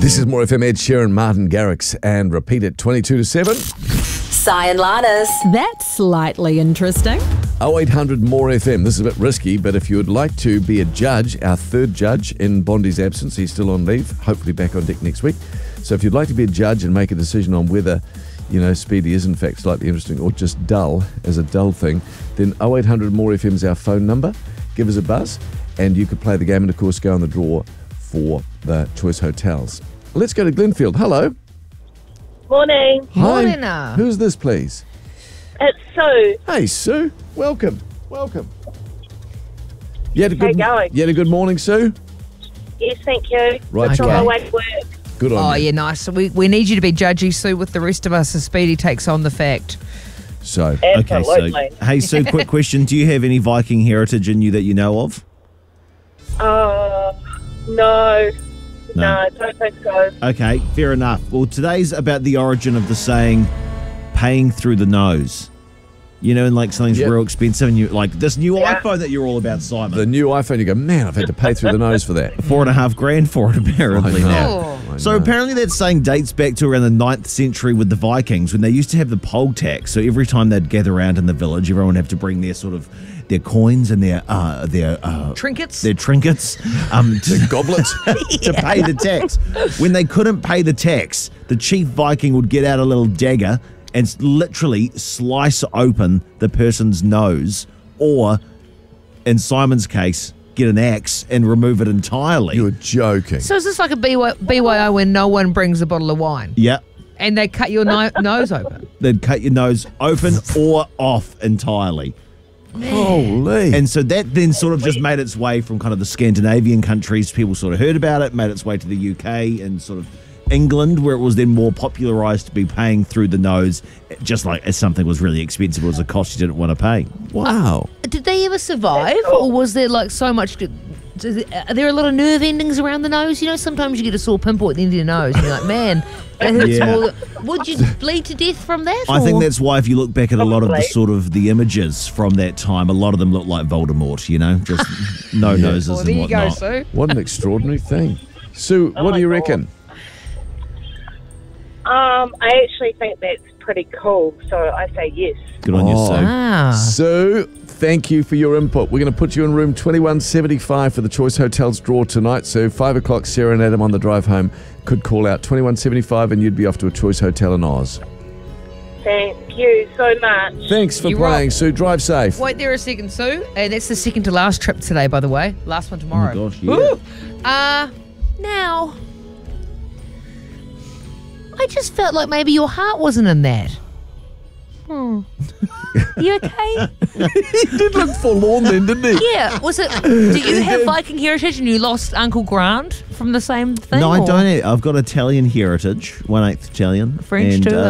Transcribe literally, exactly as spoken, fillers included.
This is More F M, Ed Sheeran, Martin Garrix, and repeat it twenty-two to seven. Si and Lana's. That's slightly interesting. oh eight hundred more F M. This is a bit risky, but if you would like to be a judge, our third judge in Bondi's absence, he's still on leave, hopefully back on deck next week. So if you'd like to be a judge and make a decision on whether, you know, Speedy is in fact slightly interesting or just dull as a dull thing, then oh eight hundred more F M is our phone number. Give us a buzz and you could play the game and of course go on the draw for the Choice Hotels. Let's go to Glenfield. Hello. Morning. Hi. Morning. uh. Who's this, please? It's Sue. Hey, Sue. Welcome. Welcome. You had a good, How you going? You had a good morning, Sue? Yes, thank you. Right, Just on okay. my way to work. Good on Oh, you. yeah, nice. So we, we need you to be judgy, Sue, with the rest of us as Speedy takes on the fact. So, Absolutely. Okay, so hey Sue, quick question: do you have any Viking heritage in you that you know of? Uh, no. No. No, don't think so. Okay, fair enough. Well, today's about the origin of the saying "paying through the nose." You know, and like something's Yep. real expensive, and you like this new Yeah. iPhone that you're all about, Simon. the new iPhone, you go, man, I've had to pay through the nose for that. Four and a half grand for it, apparently I know. now. I So know. apparently that saying dates back to around the ninth century with the Vikings when they used to have the poll tax. So every time they'd gather around in the village, everyone would have to bring their sort of their coins and their uh, their uh, Trinkets? their trinkets um, to, Goblet. to pay the tax. When they couldn't pay the tax, the chief Viking would get out a little dagger and s- literally slice open the person's nose, or in Simon's case, get an axe and remove it entirely. You're joking. So is this like a B Y- B Y O when no one brings a bottle of wine Yeah. and they cut your no- nose open? They'd cut your nose open or off entirely. Holy. And so that then sort of just made its way from kind of the Scandinavian countries. People sort of heard about it, made its way to the U K and sort of England, where it was then more popularised to be paying through the nose, just like as something was really expensive, it was a cost you didn't want to pay. wow. Did they ever survive, That's cool. or was there like so much? To, does it- are there a lot of nerve endings around the nose? You know, sometimes you get a sore pimple at the end of your nose, and you're like, man, that hurts Yeah. more. Than, would you bleed to death from that? I think or- that's why if you look back at a lot of the Probably. sort of the images from that time, a lot of them look like Voldemort, you know, just no Yeah. noses Well, and there you go, whatnot. Sue. What an extraordinary thing. Sue, Oh what do my you God. reckon? Um, I actually think that's pretty cool, so I say yes. Good on you, Oh. Sue. Ah. Sue, thank you for your input. We're going to put you in room twenty-one seventy-five for the Choice Hotels draw tonight. So five o'clock, Sarah and Adam on the drive home could call out twenty-one seventy-five and you'd be off to a Choice Hotel in Oz. Thank you so much. Thanks for You playing, rock. Sue. Drive safe. Wait there a second, Sue. And that's the second to last trip today, by the way. Last one tomorrow. Oh my gosh, yeah. Woo! Uh, now, I just felt like maybe your heart wasn't in that. Hmm. You okay? He did look forlorn then, didn't he? Yeah. Was it? Do you have Viking heritage and you lost Uncle Grant from the same thing? No, I or- don't. I've got Italian heritage, one eighth Italian. French and, too, uh,